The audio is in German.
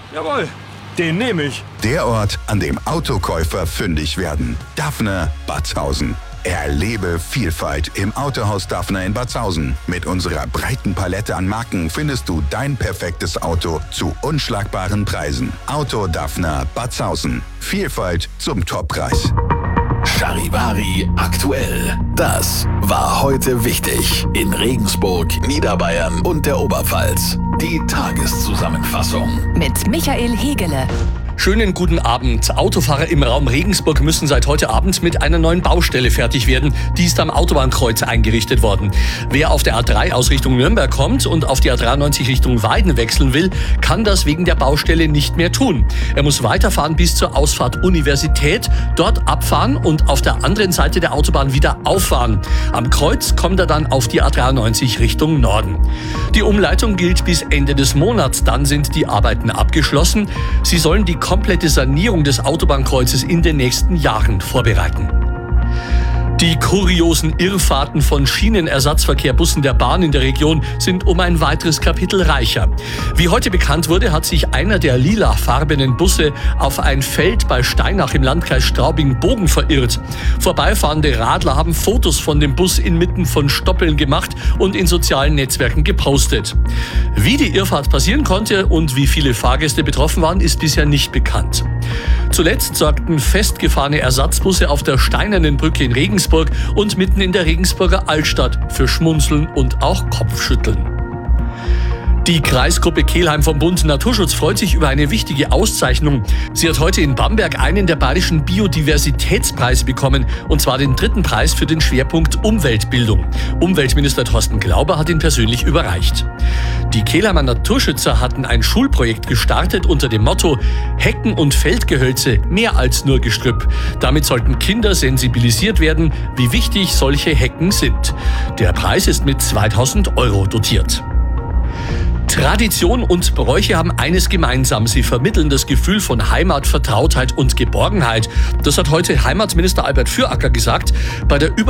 Jawohl, den nehme ich. Der Ort, an dem Autokäufer fündig werden. Dafner, Batzhausen. Erlebe Vielfalt im Autohaus Dafner in Batzhausen. Mit unserer breiten Palette an Marken findest du dein perfektes Auto zu unschlagbaren Preisen. Auto Dafner Batzhausen. Vielfalt zum Toppreis. Charivari aktuell. Das war heute wichtig in Regensburg, Niederbayern und der Oberpfalz. Die Tageszusammenfassung Mit Michael Hegele. Schönen guten Abend. Autofahrer im Raum Regensburg müssen seit heute Abend mit einer neuen Baustelle fertig werden. Die ist am Autobahnkreuz eingerichtet worden. Wer auf der A3 aus Richtung Nürnberg kommt und auf die A93 Richtung Weiden wechseln will, kann das wegen der Baustelle nicht mehr tun. Er muss weiterfahren bis zur Ausfahrt Universität, dort abfahren und auf der anderen Seite der Autobahn wieder auffahren. Am Kreuz kommt er dann auf die A93 Richtung Norden. Die Umleitung gilt bis Ende des Monats, dann sind die Arbeiten abgeschlossen. Sie sollen die komplette Sanierung des Autobahnkreuzes in den nächsten Jahren vorbereiten. Die kuriosen Irrfahrten von Schienenersatzverkehrbussen der Bahn in der Region sind um ein weiteres Kapitel reicher. Wie heute bekannt wurde, hat sich einer der lilafarbenen Busse auf ein Feld bei Steinach im Landkreis Straubing-Bogen verirrt. Vorbeifahrende Radler haben Fotos von dem Bus inmitten von Stoppeln gemacht und in sozialen Netzwerken gepostet. Wie die Irrfahrt passieren konnte und wie viele Fahrgäste betroffen waren, ist bisher nicht bekannt. Zuletzt sorgten festgefahrene Ersatzbusse auf der Steinernen Brücke in Regensburg und mitten in der Regensburger Altstadt für Schmunzeln und auch Kopfschütteln. Die Kreisgruppe Kelheim vom Bund Naturschutz freut sich über eine wichtige Auszeichnung. Sie hat heute in Bamberg einen der bayerischen Biodiversitätspreise bekommen, und zwar den 3. Preis für den Schwerpunkt Umweltbildung. Umweltminister Thorsten Glauber hat ihn persönlich überreicht. Die Kelheimer Naturschützer hatten ein Schulprojekt gestartet unter dem Motto Hecken und Feldgehölze mehr als nur Gestrüpp. Damit sollten Kinder sensibilisiert werden, wie wichtig solche Hecken sind. Der Preis ist mit 2.000 € dotiert. Tradition und Bräuche haben eines gemeinsam. Sie vermitteln das Gefühl von Heimat, Vertrautheit und Geborgenheit. Das hat heute Heimatminister Albert Füracker gesagt bei der